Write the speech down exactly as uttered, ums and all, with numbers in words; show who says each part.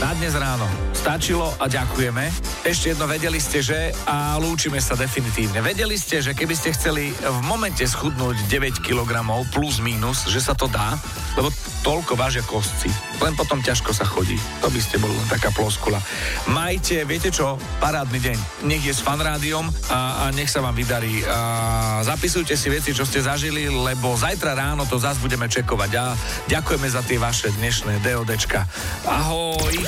Speaker 1: Na dnes ráno stačilo a ďakujeme. Ešte jedno, vedeli ste, že a lúčime sa definitívne. Vedeli ste, že keby ste chceli v momente schudnúť deväť kilogramov plus minus, že sa to dá, lebo toľko vážia kostci. Len potom ťažko sa chodí. To by ste boli len taká ploskula. Majte, viete čo, parádny deň. Nech je s Fanrádiom a, a nech sa vám vydarí. A zapisujte si veci, čo ste zažili, lebo zajtra ráno to zás budeme čekovať. A ďakujeme za tie vaše dnešné DODčka. Ahoj!